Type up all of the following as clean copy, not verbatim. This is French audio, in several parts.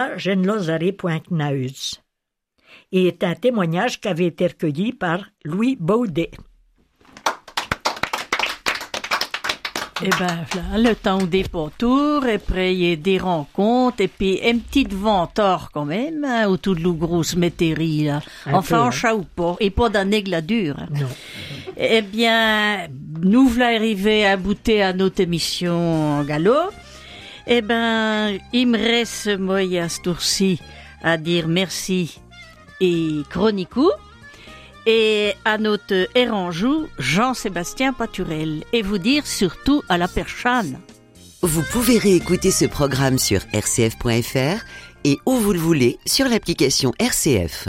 genlozare.knaus. Et est un témoignage qui avait été recueilli par Louis Baudet. Eh ben, là, le temps des tours, et après, il y a des rencontres, et puis, un petit ventor, quand même, hein, autour de l'eau grosse métairie, là. Enfin, en chat ou pas, et pas d'un aigle à dur. Non. Eh bien, nous voulons arriver à bouter à notre émission en galop. Eh ben, il me reste, moi, à ce tour-ci, à dire merci et chroniquou. Et à notre Héranjou, Jean-Sébastien Paturel, et vous dire surtout à la perchane. Vous pouvez réécouter ce programme sur rcf.fr et où vous le voulez sur l'application RCF.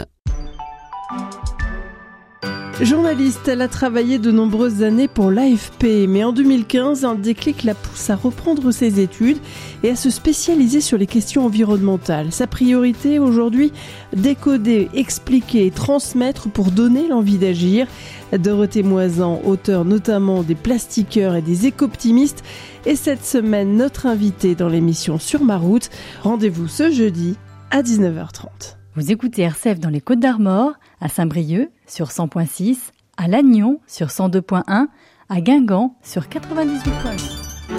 Journaliste, elle a travaillé de nombreuses années pour l'AFP, mais en 2015, un déclic la pousse à reprendre ses études et à se spécialiser sur les questions environnementales. Sa priorité aujourd'hui, décoder, expliquer et transmettre pour donner l'envie d'agir. Dorothée Moisan, auteure notamment des Plastiqueurs et des Éco-optimistes, est cette semaine notre invitée dans l'émission Sur ma route. Rendez-vous ce jeudi à 19h30. Vous écoutez RCF dans les Côtes-d'Armor, à Saint-Brieuc sur 100.6, à Lannion sur 102.1, à Guingamp sur 98.8.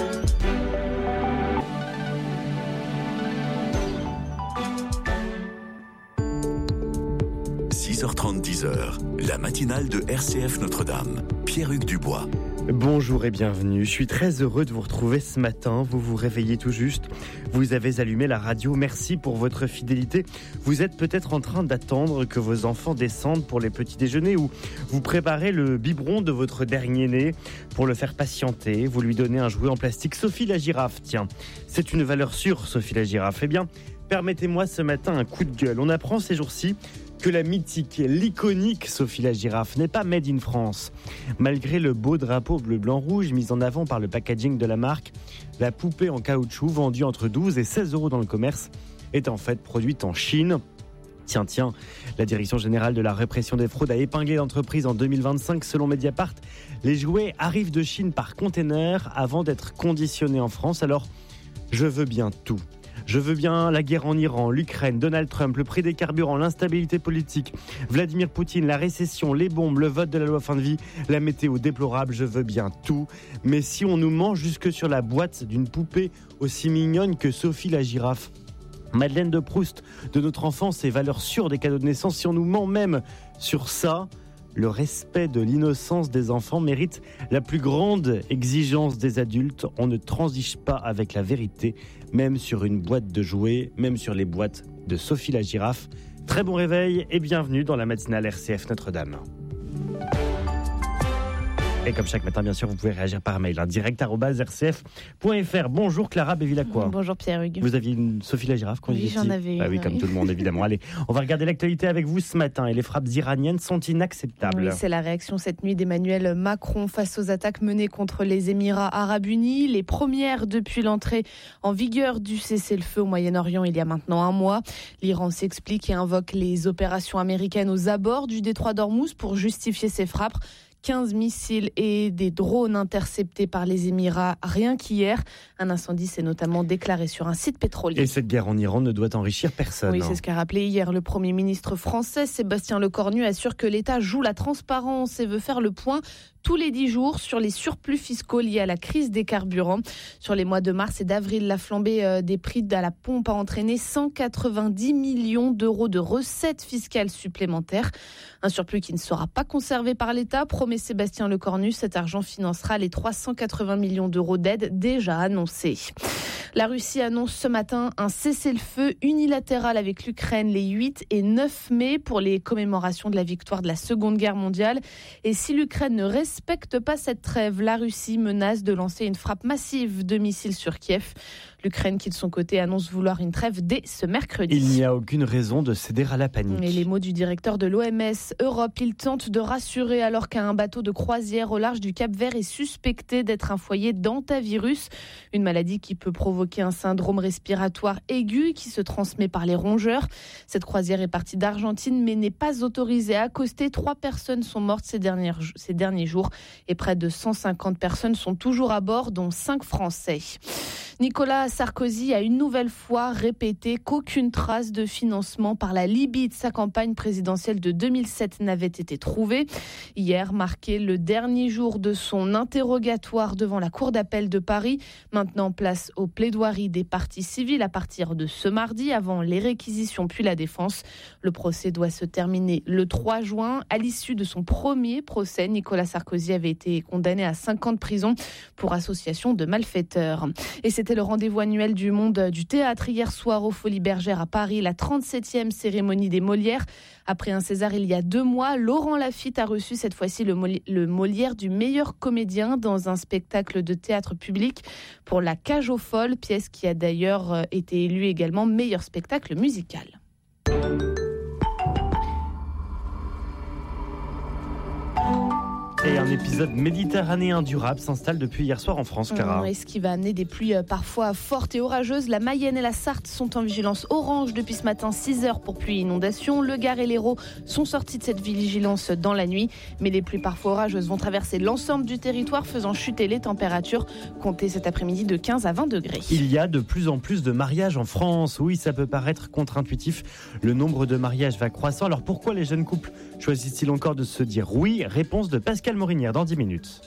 6h30, 10h, la matinale de RCF Notre-Dame. Pierre-Hugues Dubois. Bonjour et bienvenue, je suis très heureux de vous retrouver ce matin, vous vous réveillez tout juste, vous avez allumé la radio, merci pour votre fidélité. Vous êtes peut-être en train d'attendre que vos enfants descendent pour les petits déjeuners ou vous préparez le biberon de votre dernier-né pour le faire patienter, vous lui donnez un jouet en plastique. Sophie la girafe, tiens, c'est une valeur sûre Sophie la girafe. Eh bien, permettez-moi ce matin un coup de gueule, on apprend ces jours-ci que la mythique, l'iconique Sophie la girafe n'est pas made in France. Malgré le beau drapeau bleu-blanc-rouge mis en avant par le packaging de la marque, la poupée en caoutchouc vendue entre 12 et 16 € dans le commerce est en fait produite en Chine. Tiens, la Direction Générale de la Répression des Fraudes a épinglé l'entreprise en 2025. Selon Mediapart, les jouets arrivent de Chine par container avant d'être conditionnés en France. Alors, je veux bien tout. Je veux bien la guerre en Iran, l'Ukraine, Donald Trump, le prix des carburants, l'instabilité politique, Vladimir Poutine, la récession, les bombes, le vote de la loi fin de vie, la météo déplorable, je veux bien tout. Mais si on nous ment jusque sur la boîte d'une poupée aussi mignonne que Sophie la girafe, Madeleine de Proust de notre enfance et valeurs sûres des cadeaux de naissance, si on nous ment même sur ça, le respect de l'innocence des enfants mérite la plus grande exigence des adultes. On ne transige pas avec la vérité, même sur une boîte de jouets, même sur les boîtes de Sophie la girafe. Très bon réveil et bienvenue dans la matinale RCF Notre-Dame. Et comme chaque matin, bien sûr, vous pouvez réagir par mail, direct@rcf.fr. Bonjour Clara Bévilacqua. Bonjour Pierre-Hugues. Vous aviez une Sophie la girafe quand Oui, j'en avais une. Oui, comme tout le monde, évidemment. Allez, on va regarder l'actualité avec vous ce matin. Et les frappes iraniennes sont inacceptables. Oui, c'est la réaction cette nuit d'Emmanuel Macron face aux attaques menées contre les Émirats Arabes Unis. Les premières depuis l'entrée en vigueur du cessez-le-feu au Moyen-Orient il y a maintenant un mois. L'Iran s'explique et invoque les opérations américaines aux abords du détroit d'Ormuz pour justifier ces frappes. 15 missiles et des drones interceptés par les Émirats rien qu'hier. Un incendie s'est notamment déclaré sur un site pétrolier. Et cette guerre en Iran ne doit enrichir personne. Oui, c'est ce qu'a rappelé hier le Premier ministre français. Sébastien Lecornu assure que l'État joue la transparence et veut faire le point tous les 10 jours sur les surplus fiscaux liés à la crise des carburants. Sur les mois de mars et d'avril, la flambée des prix à la pompe a entraîné 190 millions d'euros de recettes fiscales supplémentaires. Un surplus qui ne sera pas conservé par l'État, promet Sébastien Lecornu. Cet argent financera les 380 millions d'euros d'aide déjà annoncés. La Russie annonce ce matin un cessez-le-feu unilatéral avec l'Ukraine les 8 et 9 mai pour les commémorations de la victoire de la Seconde Guerre mondiale. Et si l'Ukraine ne respecte pas cette trêve, la Russie menace de lancer une frappe massive de missiles sur Kiev. L'Ukraine, qui de son côté annonce vouloir une trêve dès ce mercredi. Il n'y a aucune raison de céder à la panique. Et les mots du directeur de l'OMS Europe, il tente de rassurer alors qu'un bateau de croisière au large du Cap-Vert est suspecté d'être un foyer d'hantavirus, une maladie qui peut provoquer un syndrome respiratoire aigu qui se transmet par les rongeurs. Cette croisière est partie d'Argentine mais n'est pas autorisée à accoster. 3 personnes sont mortes ces derniers jours et près de 150 personnes sont toujours à bord, dont 5 Français. Nicolas Sarkozy a une nouvelle fois répété qu'aucune trace de financement par la Libye de sa campagne présidentielle de 2007 n'avait été trouvée. Hier marquait le dernier jour de son interrogatoire devant la Cour d'appel de Paris. Maintenant, place aux plaidoiries des parties civiles à partir de ce mardi, avant les réquisitions puis la défense. Le procès doit se terminer le 3 juin. À l'issue de son premier procès, Nicolas Sarkozy avait été condamné à 5 ans de prison pour association de malfaiteurs. Et c'était le rendez-vous annuel du monde du théâtre hier soir aux Folies Bergères à Paris, la 37e cérémonie des Molières. Après un César il y a 2 mois, Laurent Lafitte a reçu cette fois-ci le Molière du meilleur comédien dans un spectacle de théâtre public pour La Cage aux Folles, pièce qui a d'ailleurs été élue également meilleur spectacle musical. Et un épisode méditerranéen durable s'installe depuis hier soir en France, Clara. Et ce qui va amener des pluies parfois fortes et orageuses. La Mayenne et la Sarthe sont en vigilance orange depuis ce matin, 6 heures pour pluie et inondation. Le Gard et l'Hérault sont sortis de cette vigilance dans la nuit. Mais les pluies parfois orageuses vont traverser l'ensemble du territoire, faisant chuter les températures. Comptez cet après-midi de 15 à 20 degrés. Il y a de plus en plus de mariages en France. Oui, ça peut paraître contre-intuitif. Le nombre de mariages va croissant. Alors pourquoi les jeunes couples choisissent-ils encore de se dire oui ? Réponse de Pascal Morinière dans 10 minutes.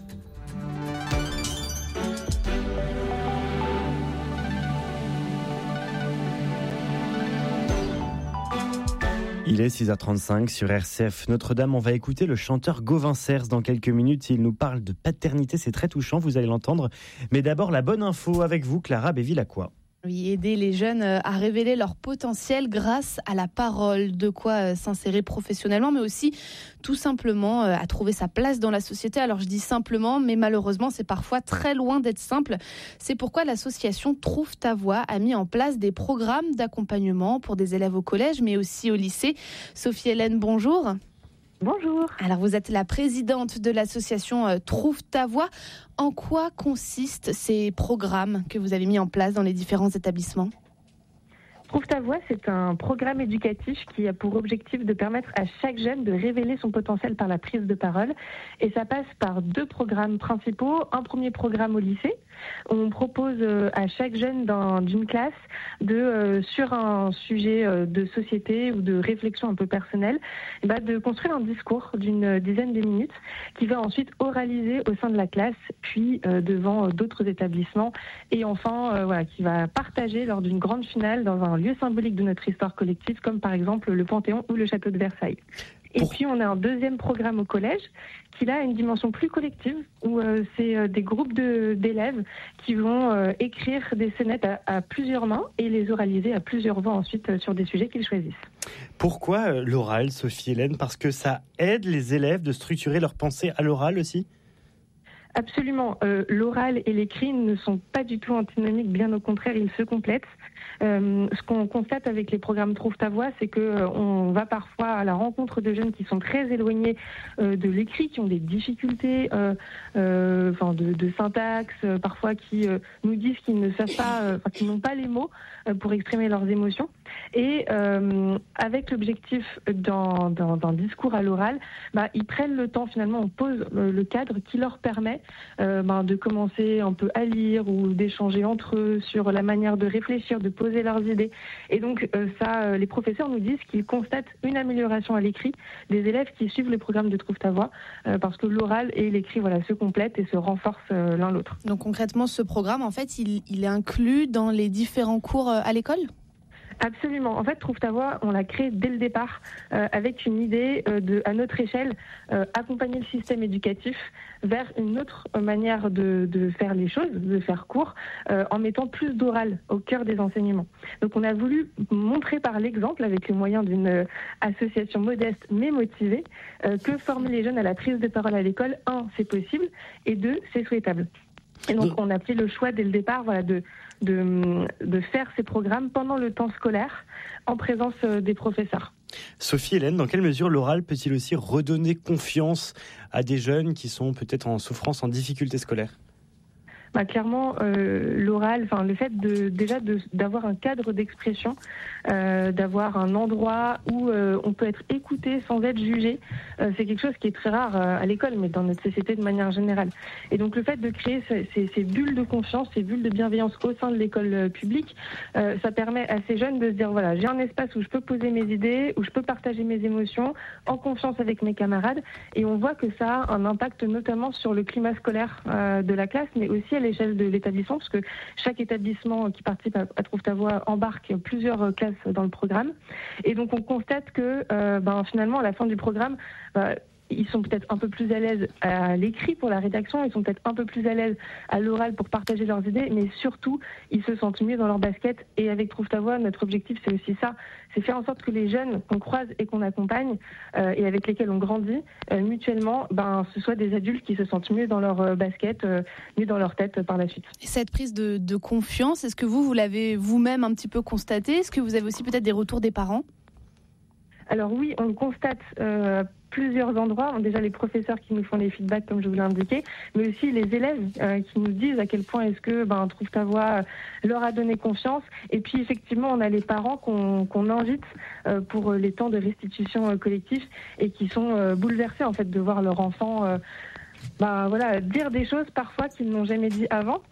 Il est 6h35 sur RCF Notre-Dame. On va écouter le chanteur Gauvin Cers dans quelques minutes. Il nous parle de paternité, c'est très touchant, vous allez l'entendre. Mais d'abord, la bonne info avec vous, Clara Béville-Lacroix. Oui, aider les jeunes à révéler leur potentiel grâce à la parole, de quoi s'insérer professionnellement, mais aussi tout simplement à trouver sa place dans la société. Alors je dis simplement, mais malheureusement c'est parfois très loin d'être simple. C'est pourquoi l'association Trouve ta voix a mis en place des programmes d'accompagnement pour des élèves au collège, mais aussi au lycée. Sophie-Hélène, bonjour. Bonjour. Alors vous êtes la présidente de l'association Trouve ta voix. En quoi consistent ces programmes que vous avez mis en place dans les différents établissements ? Trouve ta voix, c'est un programme éducatif qui a pour objectif de permettre à chaque jeune de révéler son potentiel par la prise de parole. Et ça passe par 2 programmes principaux. Un premier programme au lycée. On propose à chaque jeune d'une classe sur un sujet de société ou de réflexion un peu personnelle, de construire un discours d'une dizaine de minutes qui va ensuite oraliser au sein de la classe, puis devant d'autres établissements. Et enfin, qui va partager lors d'une grande finale dans un lieu symbolique de notre histoire collective, comme par exemple le Panthéon ou le Château de Versailles. Et puis on a un deuxième programme au collège qui là a une dimension plus collective où c'est des groupes d'élèves qui vont écrire des sonnettes à plusieurs mains et les oraliser à plusieurs voix ensuite sur des sujets qu'ils choisissent. Pourquoi l'oral, Sophie-Hélène ? Parce que ça aide les élèves de structurer leurs pensées à l'oral aussi ? Absolument. L'oral et l'écrit ne sont pas du tout antinomiques, bien au contraire, ils se complètent. Ce qu'on constate avec les programmes Trouve ta voix, c'est que on va parfois à la rencontre de jeunes qui sont très éloignés de l'écrit, qui ont des difficultés de syntaxe, parfois qui nous disent qu'ils ne savent pas, qu'ils n'ont pas les mots pour exprimer leurs émotions. Et avec l'objectif d'un discours à l'oral, ils prennent le temps, finalement, on pose le cadre qui leur permet de commencer un peu à lire ou d'échanger entre eux sur la manière de réfléchir, de poser leurs idées. Et donc les professeurs nous disent qu'ils constatent une amélioration à l'écrit des élèves qui suivent le programme de Trouve ta voix, parce que l'oral et l'écrit se complètent et se renforcent l'un l'autre. Donc concrètement, ce programme, en fait, il est inclus dans les différents cours à l'école ? Absolument. En fait, Trouve ta voix, on l'a créé dès le départ avec une idée à notre échelle, accompagner le système éducatif vers une autre manière de faire les choses, de faire cours, en mettant plus d'oral au cœur des enseignements. Donc on a voulu montrer par l'exemple, avec les moyens d'une association modeste mais motivée, que former les jeunes à la prise de parole à l'école, 1, c'est possible, et 2, c'est souhaitable. Et donc on a fait le choix dès le départ de faire ces programmes pendant le temps scolaire en présence des professeurs. Sophie-Hélène, dans quelle mesure l'oral peut-il aussi redonner confiance à des jeunes qui sont peut-être en souffrance, en difficulté scolaire ? clairement l'oral, le fait d'avoir un cadre d'expression, d'avoir un endroit où on peut être écouté sans être jugé, c'est quelque chose qui est très rare à l'école, mais dans notre société de manière générale. Et donc le fait de créer ces bulles de confiance, ces bulles de bienveillance au sein de l'école publique, ça permet à ces jeunes de se dire voilà, j'ai un espace où je peux poser mes idées, où je peux partager mes émotions en confiance avec mes camarades, et on voit que ça a un impact notamment sur le climat scolaire de la classe, mais aussi à l'échelle de l'établissement, parce que chaque établissement qui participe à Trouve ta voix embarque plusieurs classes dans le programme. Et donc on constate que finalement à la fin du programme, ils sont peut-être un peu plus à l'aise à l'écrit pour la rédaction, ils sont peut-être un peu plus à l'aise à l'oral pour partager leurs idées, mais surtout, ils se sentent mieux dans leur basket. Et avec Trouve ta voix, notre objectif, c'est aussi ça, c'est faire en sorte que les jeunes qu'on croise et qu'on accompagne et avec lesquels on grandit mutuellement, ce soit des adultes qui se sentent mieux dans leur basket, mieux dans leur tête par la suite. Et cette prise de confiance, est-ce que vous l'avez vous-même un petit peu constaté ? Est-ce que vous avez aussi peut-être des retours des parents ? Alors oui, on le constate plusieurs endroits. Déjà les professeurs qui nous font des feedbacks, comme je vous l'ai indiqué, mais aussi les élèves qui nous disent à quel point est-ce que Trouve ta voix leur a donné confiance. Et puis effectivement, on a les parents qu'on invite pour les temps de restitution collective et qui sont bouleversés en fait de voir leur enfant dire des choses parfois qu'ils n'ont jamais dit avant.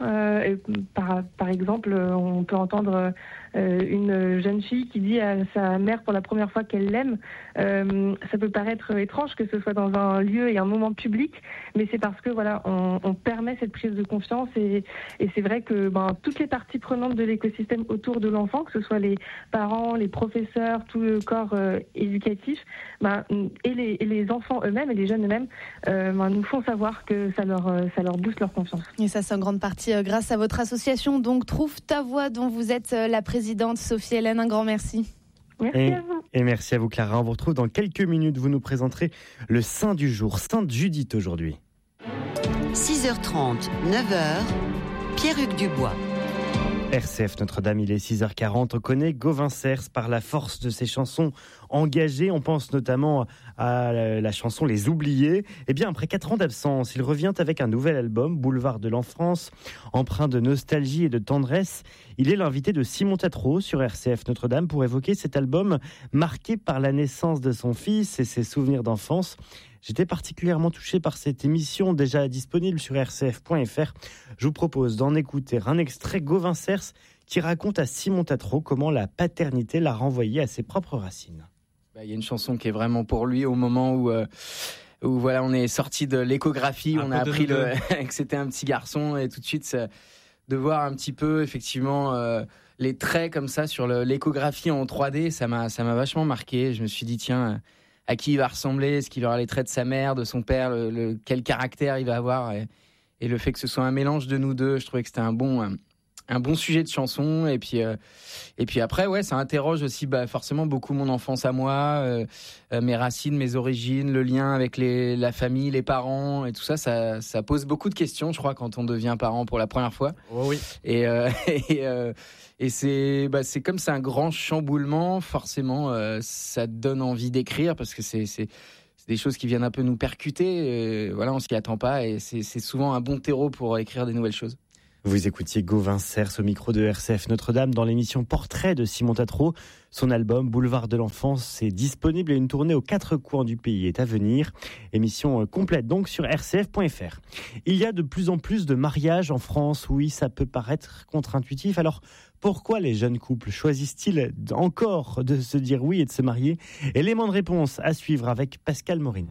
Par exemple, on peut entendre une jeune fille qui dit à sa mère pour la première fois qu'elle l'aime. Ça peut paraître étrange que ce soit dans un lieu et un moment public, mais c'est parce que on permet cette prise de confiance et c'est vrai que toutes les parties prenantes de l'écosystème autour de l'enfant, que ce soit les parents, les professeurs, tout le corps éducatif, et les enfants eux-mêmes et les jeunes eux-mêmes nous font savoir que ça leur booste leur confiance. Et ça, c'est en grande partie grâce à votre association, donc Trouve ta voix, dont vous êtes la présidente, Sophie Hélène. Un grand merci. Merci à vous. Et merci à vous, Clara. On vous retrouve dans quelques minutes. Vous nous présenterez le saint du jour, Sainte Judith aujourd'hui. 6h30, 9h, Pierre-Hugues Dubois. RCF Notre-Dame, il est 6h40. On connaît Gauvin Cers par la force de ses chansons engagées. On pense notamment à la chanson Les Oubliés. Eh bien, après 4 ans d'absence, il revient avec un nouvel album, Boulevard de l'Enfance, empreint de nostalgie et de tendresse. Il est l'invité de Simon Tatro sur RCF Notre-Dame pour évoquer cet album marqué par la naissance de son fils et ses souvenirs d'enfance. J'étais particulièrement touché par cette émission déjà disponible sur rcf.fr. Je vous propose d'en écouter un extrait. Gauvin Cers qui raconte à Simon Tatro comment la paternité l'a renvoyé à ses propres racines. Il y a une chanson qui est vraiment pour lui au moment où on est sorti de l'échographie, on a appris que c'était un petit garçon et tout de suite de voir un petit peu effectivement les traits comme ça sur l'échographie en 3D, ça m'a vachement marqué. Je me suis dit tiens, à qui il va ressembler, est-ce qu'il aura les traits de sa mère, de son père, quel caractère il va avoir et le fait que ce soit un mélange de nous deux, je trouvais que c'était un bon sujet de chanson et puis après ça interroge aussi forcément beaucoup mon enfance à moi, mes racines, mes origines, le lien avec la famille, les parents et tout ça, ça pose beaucoup de questions, je crois, quand on devient parent pour la première fois. Oh oui. Et c'est comme c'est un grand chamboulement, forcément ça donne envie d'écrire parce que c'est des choses qui viennent un peu nous percuter, on s'y attend pas et c'est souvent un bon terreau pour écrire des nouvelles choses. Vous écoutiez Gauvin Cers au micro de RCF Notre-Dame dans l'émission Portrait de Simon Tatro. Son album Boulevard de l'Enfance est disponible et une tournée aux 4 coins du pays est à venir. Émission complète donc sur rcf.fr. Il y a de plus en plus de mariages en France. Oui, ça peut paraître contre-intuitif. Alors, pourquoi les jeunes couples choisissent-ils encore de se dire oui et de se marier ? Élément de réponse à suivre avec Pascal Morin.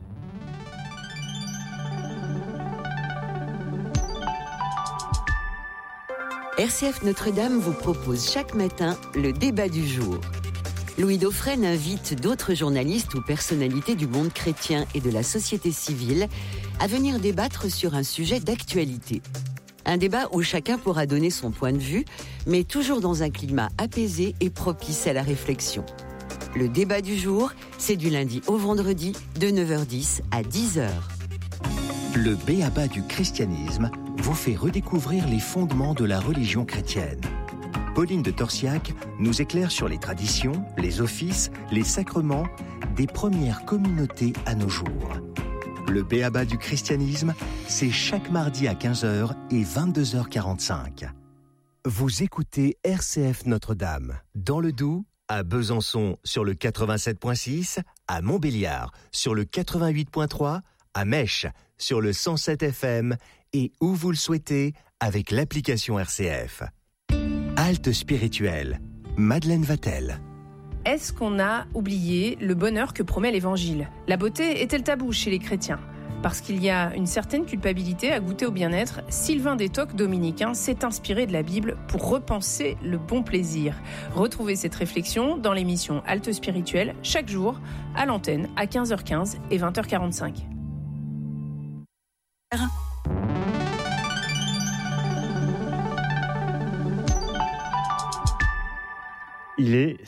RCF Notre-Dame vous propose chaque matin le débat du jour. Louis Dauphren invite d'autres journalistes ou personnalités du monde chrétien et de la société civile à venir débattre sur un sujet d'actualité. Un débat où chacun pourra donner son point de vue, mais toujours dans un climat apaisé et propice à la réflexion. Le débat du jour, c'est du lundi au vendredi de 9h10 à 10h. Le b.a.-ba du christianisme vous fait redécouvrir les fondements de la religion chrétienne. Pauline de Torsiac nous éclaire sur les traditions, les offices, les sacrements des premières communautés à nos jours. Le b.a.-ba du christianisme, c'est chaque mardi à 15h et 22h45. Vous écoutez RCF Notre-Dame, dans le Doubs, à Besançon sur le 87.6, à Montbéliard sur le 88.3, à Mèche sur le 107 FM et où vous le souhaitez avec l'application RCF. Halte spirituelle, Madeleine Vatel. Est-ce qu'on a oublié le bonheur que promet l'Évangile ? La beauté est-elle tabou chez les chrétiens ? Parce qu'il y a une certaine culpabilité à goûter au bien-être, Sylvain Détoc, dominicain, s'est inspiré de la Bible pour repenser le bon plaisir. Retrouvez cette réflexion dans l'émission Halte spirituelle, chaque jour, à l'antenne, à 15h15 et 20h45. Il est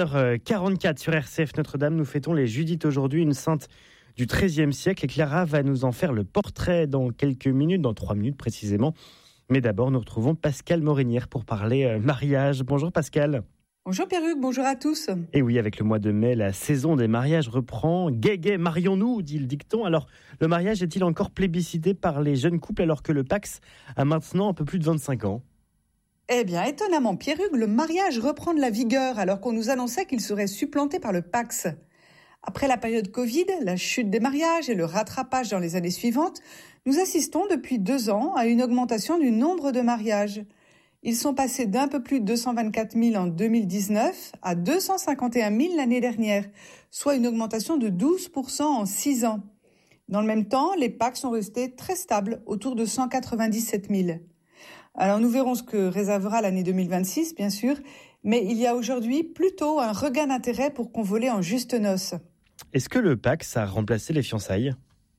6h44 sur RCF Notre-Dame. Nous fêtons les Judith aujourd'hui, une sainte du XIIIe siècle. Et Clara va nous en faire le portrait dans quelques minutes, dans 3 minutes précisément. Mais d'abord, nous retrouvons Pascale Morinière pour parler mariage. Bonjour Pascale. Bonjour Pierruc, bonjour à tous. Et oui, avec le mois de mai, la saison des mariages reprend. Gai, marions-nous, dit le dicton. Alors, le mariage est-il encore plébiscité par les jeunes couples alors que le Pacs a maintenant un peu plus de 25 ans ? Eh bien, étonnamment, Pierruc, le mariage reprend de la vigueur alors qu'on nous annonçait qu'il serait supplanté par le Pacs. Après la période Covid, la chute des mariages et le rattrapage dans les années suivantes, nous assistons depuis 2 ans à une augmentation du nombre de mariages. Ils sont passés d'un peu plus de 224 000 en 2019 à 251 000 l'année dernière, soit une augmentation de 12% en 6 ans. Dans le même temps, les Pacs sont restés très stables, autour de 197 000. Alors nous verrons ce que réservera l'année 2026, bien sûr, mais il y a aujourd'hui plutôt un regain d'intérêt pour convoler en juste noces. Est-ce que le Pacs a remplacé les fiançailles ?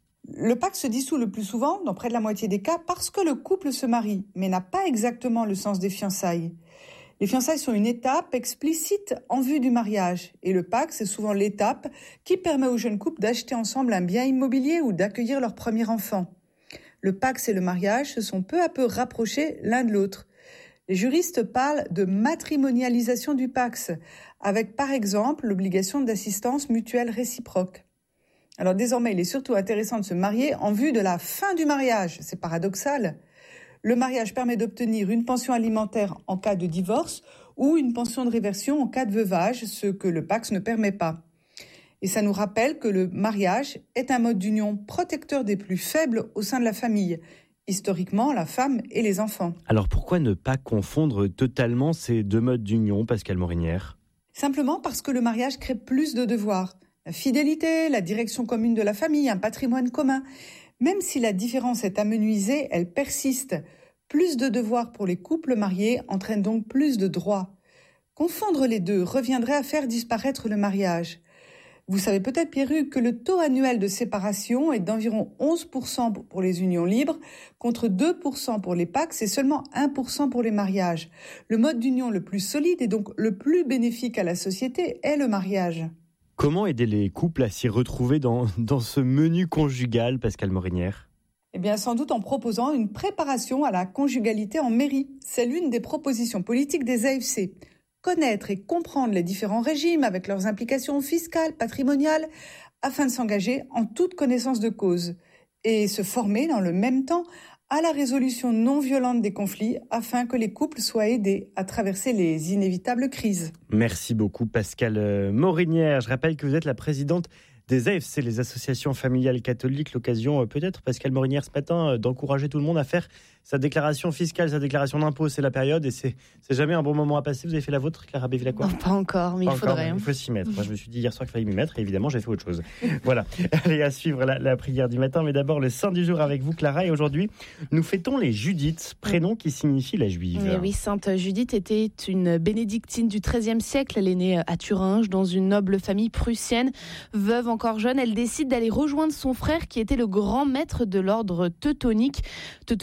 Le Pacs se dissout le plus souvent, dans près de la moitié des cas, parce que le couple se marie, mais n'a pas exactement le sens des fiançailles. Les fiançailles sont une étape explicite en vue du mariage, et le Pacs est souvent l'étape qui permet aux jeunes couples d'acheter ensemble un bien immobilier ou d'accueillir leur premier enfant. Le Pacs et le mariage se sont peu à peu rapprochés l'un de l'autre. Les juristes parlent de matrimonialisation du Pacs, avec par exemple l'obligation d'assistance mutuelle réciproque. Alors désormais, il est surtout intéressant de se marier en vue de la fin du mariage. C'est paradoxal. Le mariage permet d'obtenir une pension alimentaire en cas de divorce ou une pension de réversion en cas de veuvage, ce que le Pacs ne permet pas. Et ça nous rappelle que le mariage est un mode d'union protecteur des plus faibles au sein de la famille. Historiquement, la femme et les enfants. Alors pourquoi ne pas confondre totalement ces 2 modes d'union, Pascale Morinière ? Simplement parce que le mariage crée plus de devoirs. La fidélité, la direction commune de la famille, un patrimoine commun. Même si la différence est amenuisée, elle persiste. Plus de devoirs pour les couples mariés entraîne donc plus de droits. Confondre les deux reviendrait à faire disparaître le mariage. Vous savez peut-être, Pierruc, que le taux annuel de séparation est d'environ 11% pour les unions libres, contre 2% pour les Pacs et seulement 1% pour les mariages. Le mode d'union le plus solide et donc le plus bénéfique à la société est le mariage. Comment aider les couples à s'y retrouver dans ce menu conjugal, Pascale Morinière ? Eh bien, sans doute en proposant une préparation à la conjugalité en mairie. C'est l'une des propositions politiques des AFC. Connaître et comprendre les différents régimes avec leurs implications fiscales, patrimoniales, afin de s'engager en toute connaissance de cause et se former dans le même temps à la résolution non violente des conflits afin que les couples soient aidés à traverser les inévitables crises. Merci beaucoup Pascale Morinière. Je rappelle que vous êtes la présidente des AFC, les associations familiales catholiques. L'occasion peut-être, Pascale Morinière, ce matin, d'encourager tout le monde à faire sa déclaration fiscale, sa déclaration d'impôt. C'est la période et c'est jamais un bon moment à passer. Vous avez fait la vôtre, Clara Bévilacqua ? Non, pas encore, mais il faudrait. Il faut s'y mettre. Moi, je me suis dit hier soir qu'il fallait m'y mettre et évidemment, j'ai fait autre chose. Voilà. Allez, à suivre la prière du matin. Mais d'abord, le saint du jour avec vous, Clara. Et aujourd'hui, nous fêtons les Judith, prénom qui signifie la juive. Oui, sainte Judith était une bénédictine du XIIIe siècle. Elle est née à Thuringe, dans une noble famille prussienne. Veuve encore jeune, elle décide d'aller rejoindre son frère qui était le grand maître de l'ordre teutonique. Teutonique vient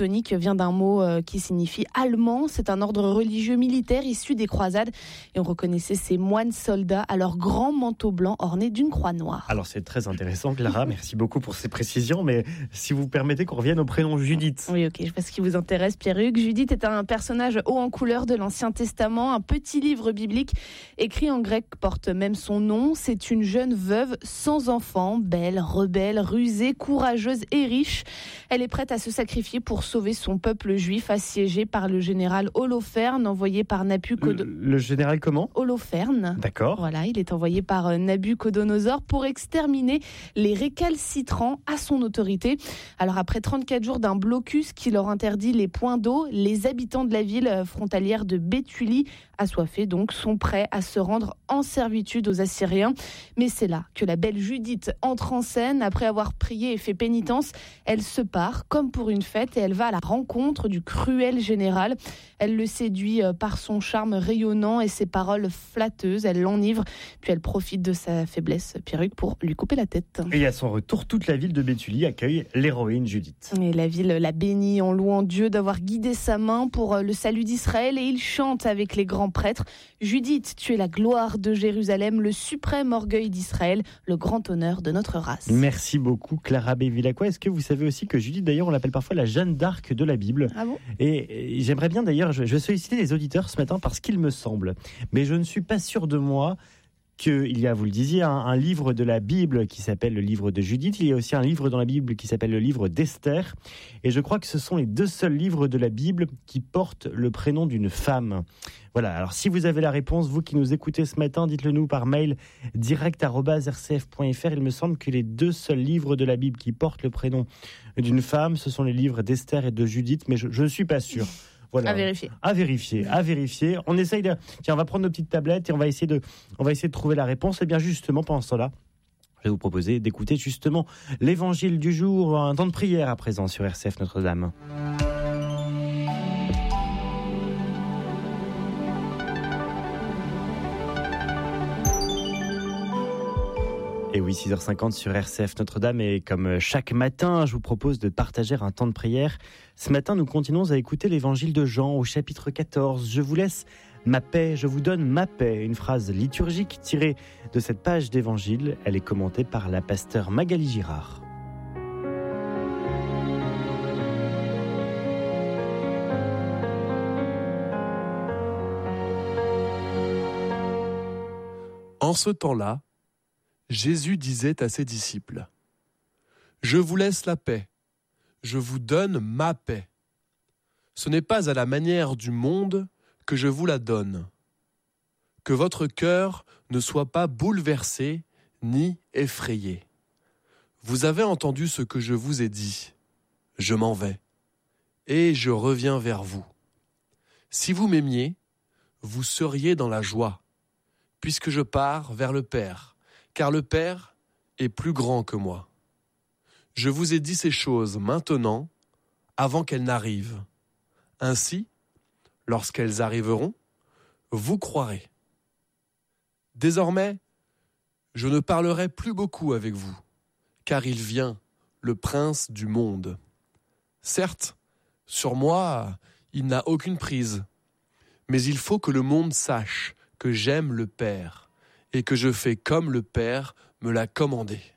vient d'un mot qui signifie allemand. C'est un ordre religieux militaire issu des croisades. Et on reconnaissait ces moines soldats à leur grand manteau blanc orné d'une croix noire. Alors c'est très intéressant, Clara, merci beaucoup pour ces précisions, mais si vous permettez qu'on revienne au prénom Judith. Oui, ok, je vois ce qui vous intéresse, Pierre-Hugues. Judith est un personnage haut en couleur de l'Ancien Testament. Un petit livre biblique écrit en grec porte même son nom. C'est une jeune veuve sans enfant, belle, rebelle, rusée, courageuse et riche. Elle est prête à se sacrifier pour sauver son peuple juif assiégé par le général Holoferne, envoyé par Nabucodonosor. Le général comment ? Holoferne. D'accord. Voilà, il est envoyé par Nabucodonosor pour exterminer les récalcitrants à son autorité. Alors après 34 jours d'un blocus qui leur interdit les points d'eau, les habitants de la ville frontalière de Béthulie, assoiffés donc, sont prêts à se rendre en servitude aux Assyriens. Mais c'est là que la belle Judith entre en scène. Après avoir prié et fait pénitence, elle se part comme pour une fête et elle va à la rencontre du cruel général. Elle le séduit par son charme rayonnant et ses paroles flatteuses. Elle l'enivre, puis elle profite de sa faiblesse, Pierre-Hugues, pour lui couper la tête. Et à son retour, toute la ville de Béthulie accueille l'héroïne Judith. Et la ville la bénit en louant Dieu d'avoir guidé sa main pour le salut d'Israël et il chante avec les grands prêtres. Judith, tu es la gloire de Jérusalem, le suprême orgueil d'Israël, le grand honneur de notre race. Merci beaucoup Clara Bevilacqua. Est-ce que vous savez aussi que Judith, d'ailleurs, on l'appelle parfois la Jeanne d'Arc de la Bible ? Ah bon ? Et j'aimerais bien d'ailleurs, je sollicite les auditeurs ce matin parce qu'il me semble, mais je ne suis pas sûr de moi, qu'il y a, vous le disiez, un livre de la Bible qui s'appelle le livre de Judith. Il y a aussi un livre dans la Bible qui s'appelle le livre d'Esther. Et je crois que ce sont les deux seuls livres de la Bible qui portent le prénom d'une femme. Voilà, alors si vous avez la réponse, vous qui nous écoutez ce matin, dites-le nous par mail direct@rcf.fr. Il me semble que les deux seuls livres de la Bible qui portent le prénom d'une femme, ce sont les livres d'Esther et de Judith, mais je ne suis pas sûr. Voilà. À vérifier. On essaye de... Tiens, on va prendre nos petites tablettes et on va essayer de trouver la réponse. Et bien justement, pendant ce temps-là, je vais vous proposer d'écouter justement l'évangile du jour, un temps de prière à présent sur RCF Notre-Dame. Et oui, 6h50 sur RCF Notre-Dame, et comme chaque matin, je vous propose de partager un temps de prière. Ce matin, nous continuons à écouter l'évangile de Jean au chapitre 14. Je vous laisse ma paix, je vous donne ma paix. Une phrase liturgique tirée de cette page d'évangile. Elle est commentée par la pasteure Magali Girard. En ce temps-là, Jésus disait à ses disciples : « Je vous laisse la paix, je vous donne ma paix. Ce n'est pas à la manière du monde que je vous la donne. Que votre cœur ne soit pas bouleversé ni effrayé. Vous avez entendu ce que je vous ai dit. Je m'en vais, et je reviens vers vous. Si vous m'aimiez, vous seriez dans la joie, puisque je pars vers le Père, car le Père est plus grand que moi. Je vous ai dit ces choses maintenant, avant qu'elles n'arrivent. Ainsi, lorsqu'elles arriveront, vous croirez. Désormais, je ne parlerai plus beaucoup avec vous, car il vient, le prince du monde. Certes, sur moi, il n'a aucune prise, mais il faut que le monde sache que j'aime le Père, et que je fais comme le Père me l'a commandé.